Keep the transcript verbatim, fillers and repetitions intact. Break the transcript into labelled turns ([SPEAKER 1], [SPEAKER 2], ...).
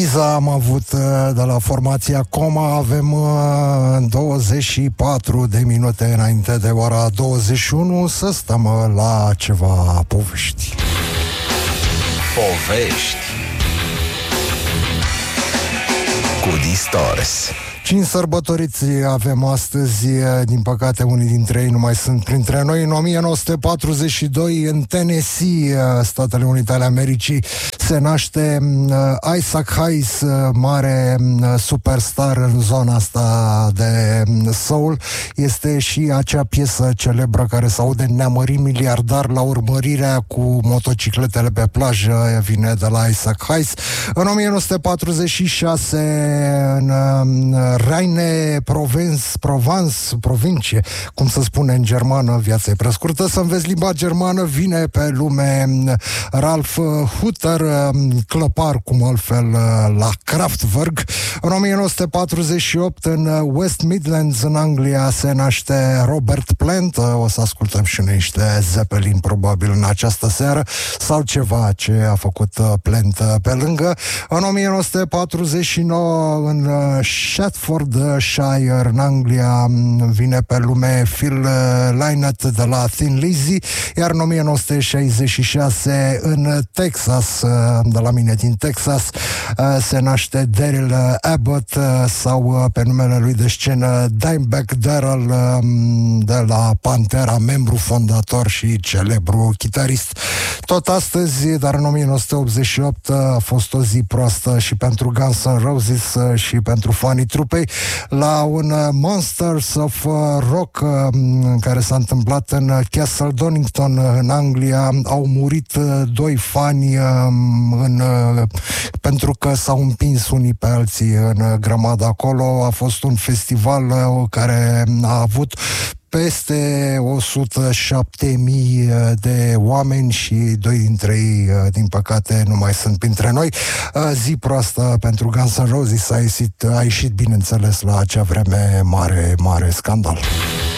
[SPEAKER 1] surpriza am avut de la formația Coma. Avem douăzeci și patru de minute înainte de ora douăzeci și unu să stăm la ceva povești.
[SPEAKER 2] Povești cu Distors.
[SPEAKER 1] Cinci sărbătoriți avem astăzi, din păcate unii dintre ei nu mai sunt printre noi. În o mie nouă sute patruzeci și doi, în Tennessee, Statele Unite ale Americii, se naște Isaac Hayes, mare superstar în zona asta de soul. Este și acea piesă celebră care se aude neamări miliardar la urmărirea cu motocicletele pe plajă, vine de la Isaac Hayes. În o mie nouă sute patruzeci și șase, în Rheine, Provence, Provence, provincie, cum se spune în germană, viața e prea scurtă să înveți limba germană, vine pe lume Ralph Hutter, clăpar cum altfel la Kraftwerk. În o mie nouă sute patruzeci și opt, în West Midlands, în Anglia, se naște Robert Plant. O să ascultăm și noi niște Zeppelin probabil în această seară, sau ceva ce a făcut Plant pe lângă. În o mie nouă sute patruzeci și nouă, în Staffordshire, în Anglia, vine pe lume Phil Lynott de la Thin Lizzy, iar în o mie nouă sute șaizeci și șase, în Texas, de la mine din Texas, se naște Daryl Abbott, sau pe numele lui de scenă Dimebag Darrell, de la Pantera, membru fondator și celebru chitarist. Tot astăzi, dar în o mie nouă sute optzeci și opt, a fost o zi proastă și pentru Guns N' Roses și pentru fanii trupei. La un Monsters of Rock care s-a întâmplat în Castle Donington, în Anglia, au murit doi fani în, pentru că s-au împins unii pe alții în grămadă acolo. A fost un festival care a avut peste o sută șapte mii de oameni și doi dintre ei, din păcate, nu mai sunt printre noi. Zi proastă pentru Guns N' Roses, a ieșit, a ieșit, bineînțeles, la acea vreme mare, mare scandal.